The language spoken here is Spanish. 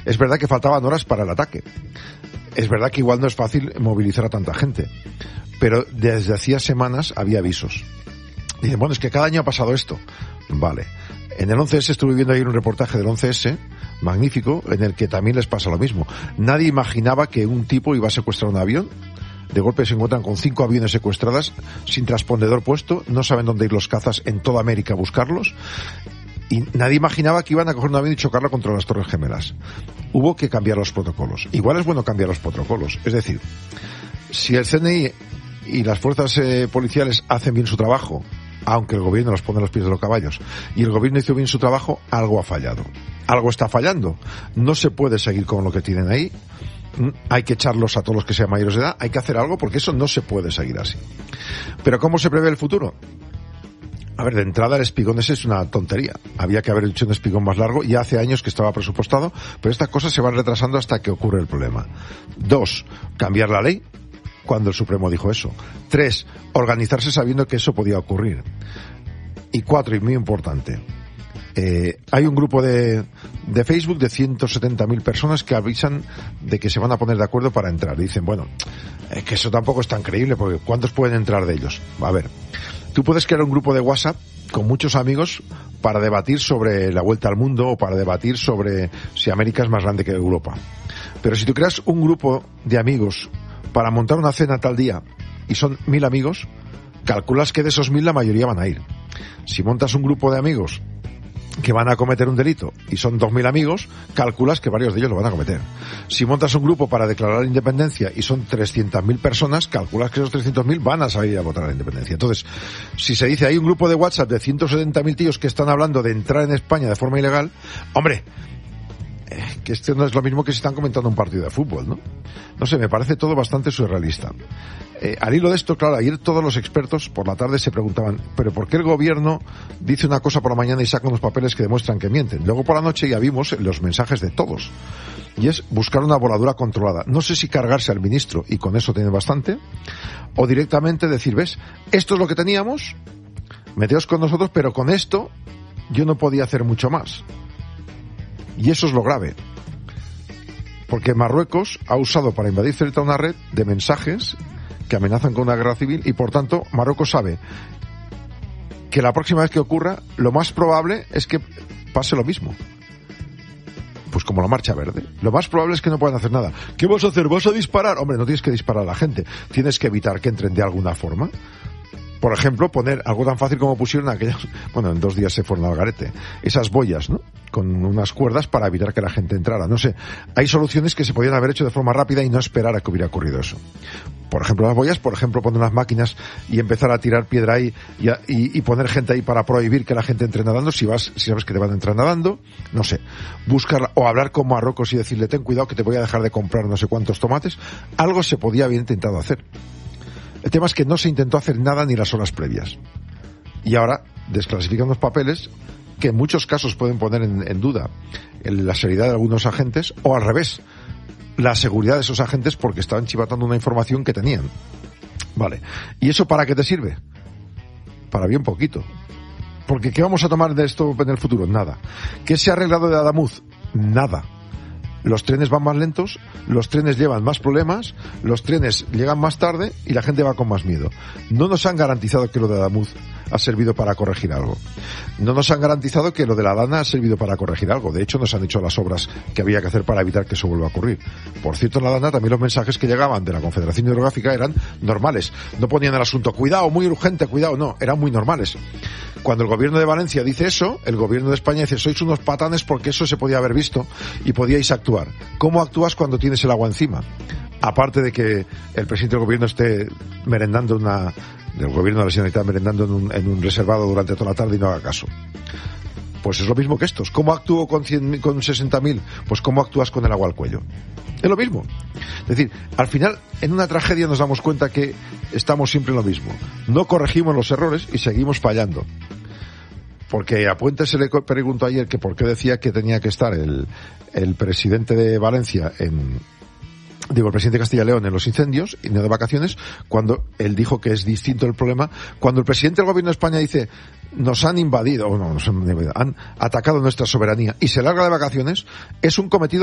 Es verdad que faltaban horas para el ataque. Es verdad que igual no es fácil movilizar a tanta gente. Pero desde hacía semanas había avisos. Dicen, bueno, es que cada año ha pasado esto. Vale. En el 11S estuve viendo ayer un reportaje del 11S, magnífico, en el que también les pasa lo mismo. Nadie imaginaba que un tipo iba a secuestrar un avión. De golpe se encuentran con 5 aviones secuestradas, sin transpondedor puesto, no saben dónde ir los cazas en toda América a buscarlos. Y nadie imaginaba que iban a coger un avión y chocarlo contra las Torres Gemelas. Hubo que cambiar los protocolos. Igual es bueno cambiar los protocolos. Es decir, si el CNI y las fuerzas policiales hacen bien su trabajo, aunque el gobierno los pone a los pies de los caballos, y el gobierno hizo bien su trabajo, algo ha fallado. Algo está fallando. No se puede seguir con lo que tienen ahí. Hay que echarlos a todos los que sean mayores de edad. Hay que hacer algo porque eso no se puede seguir así. Pero ¿cómo se prevé el futuro? A ver, de entrada el espigón ese es una tontería. Había que haber hecho un espigón más largo. Ya hace años que estaba presupuestado, pero estas cosas se van retrasando hasta que ocurre el problema. 2, cambiar la ley cuando el Supremo dijo eso. 3, organizarse sabiendo que eso podía ocurrir. Y 4, y muy importante, hay un grupo de Facebook de 170.000 personas que avisan de que se van a poner de acuerdo para entrar. Dicen, bueno, es que eso tampoco es tan creíble, porque ¿cuántos pueden entrar de ellos? A ver, tú puedes crear un grupo de WhatsApp con muchos amigos para debatir sobre la vuelta al mundo o para debatir sobre si América es más grande que Europa. Pero si tú creas un grupo de amigos para montar una cena tal día y son 1.000 amigos, calculas que de esos 1.000 la mayoría van a ir. Si montas un grupo de amigos que van a cometer un delito y son 2.000 amigos, calculas que varios de ellos lo van a cometer. Si montas un grupo para declarar la independencia y son 300.000 personas, calculas que esos 300.000 van a salir a votar a la independencia. Entonces, si se dice hay un grupo de WhatsApp de 170.000 tíos que están hablando de entrar en España de forma ilegal, hombre, que esto no es lo mismo que si están comentando un partido de fútbol, ¿no? No sé, me parece todo bastante surrealista. Al hilo de esto, claro, ayer todos los expertos por la tarde se preguntaban, ¿pero por qué el gobierno dice una cosa por la mañana y saca unos papeles que demuestran que mienten? Luego por la noche ya vimos los mensajes de todos. Y es buscar una voladura controlada. No sé si cargarse al ministro, y con eso tiene bastante, o directamente decir, ¿ves? Esto es lo que teníamos, meteos con nosotros, pero con esto yo no podía hacer mucho más. Y eso es lo grave. Porque Marruecos ha usado para invadir Ceuta una red de mensajes que amenazan con una guerra civil y por tanto Marruecos sabe que la próxima vez que ocurra lo más probable es que pase lo mismo. Pues como la Marcha Verde. Lo más probable es que no puedan hacer nada. ¿Qué vas a hacer? ¿Vas a disparar? Hombre, no tienes que disparar a la gente. Tienes que evitar que entren de alguna forma. Por ejemplo, poner algo tan fácil como pusieron aquellas, bueno, en 2 días se fueron al garete, esas boyas, ¿no? Con unas cuerdas para evitar que la gente entrara. No sé, hay soluciones que se podían haber hecho de forma rápida y no esperar a que hubiera ocurrido eso. Por ejemplo, las boyas, por ejemplo, poner unas máquinas y empezar a tirar piedra ahí y poner gente ahí para prohibir que la gente entre nadando, si sabes que te van a entrar nadando, no sé, buscar o hablar con Marruecos y decirle, ten cuidado que te voy a dejar de comprar no sé cuántos tomates. Algo se podía haber intentado hacer. El tema es que no se intentó hacer nada ni las horas previas. Y ahora desclasifican los papeles que en muchos casos pueden poner en duda la seriedad de algunos agentes, o al revés, la seguridad de esos agentes porque estaban chivatando una información que tenían. Vale. ¿Y eso para qué te sirve? Para bien poquito. Porque ¿qué vamos a tomar de esto en el futuro? Nada. ¿Qué se ha arreglado de Adamuz? Nada. Los trenes van más lentos, los trenes llevan más problemas, los trenes llegan más tarde y la gente va con más miedo. No nos han garantizado que lo de Adamuz ha servido para corregir algo. No nos han garantizado que lo de la Dana ha servido para corregir algo. De hecho, nos han hecho las obras que había que hacer para evitar que eso vuelva a ocurrir. Por cierto, en la Dana también los mensajes que llegaban de la Confederación Hidrográfica eran normales. No ponían el asunto, cuidado, muy urgente, cuidado, no, eran muy normales. Cuando el gobierno de Valencia dice eso, el gobierno de España dice, sois unos patanes porque eso se podía haber visto y podíais actuar. ¿Cómo actúas cuando tienes el agua encima? Aparte de que el presidente del gobierno esté merendando del gobierno de la Generalitat merendando en un reservado durante toda la tarde y no haga caso. Pues es lo mismo que estos. ¿Cómo actúo con 60.000? Pues ¿cómo actúas con el agua al cuello? Es lo mismo. Es decir, al final, en una tragedia nos damos cuenta que estamos siempre en lo mismo. No corregimos los errores y seguimos fallando. Porque a Puente se le preguntó ayer que por qué decía que tenía que estar el presidente de Valencia el presidente de Castilla y León en los incendios y no de vacaciones, cuando él dijo que es distinto el problema. Cuando el presidente del gobierno de España dice nos han invadido, han atacado nuestra soberanía y se larga de vacaciones, es un cometido